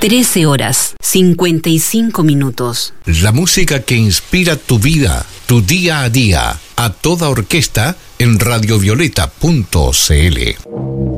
13 horas, 55 minutos. La música que inspira tu vida, tu día a día, a toda orquesta en radiovioleta.cl.